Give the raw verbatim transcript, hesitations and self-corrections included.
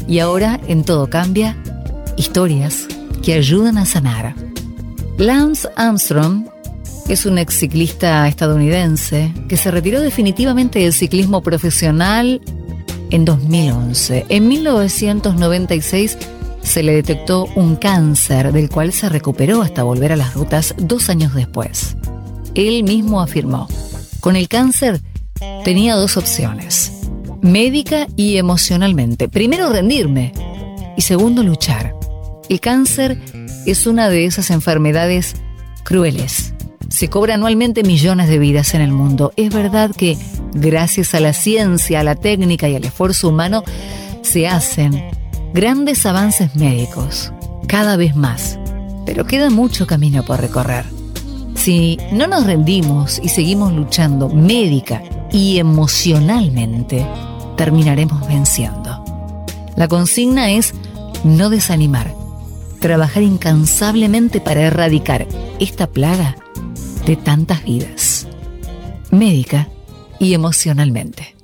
Y ahora, en Todo Cambia, historias que ayudan a sanar. Lance Armstrong es un ex ciclista estadounidense que se retiró definitivamente del ciclismo profesional en dos mil once. En mil novecientos noventa y seis se le detectó un cáncer del cual se recuperó hasta volver a las rutas dos años después. Él mismo afirmó: con el cáncer tenía dos opciones, médica y emocionalmente. Primero, rendirme, y segundo, luchar. El cáncer es una de esas enfermedades crueles. Se cobra anualmente millones de vidas en el mundo. Es verdad que gracias a la ciencia, a la técnica y al esfuerzo humano se hacen grandes avances médicos, cada vez más, pero queda mucho camino por recorrer. Si no nos rendimos y seguimos luchando médica y emocionalmente, terminaremos venciendo. La consigna es no desanimar, trabajar incansablemente para erradicar esta plaga de tantas vidas, médica y emocionalmente.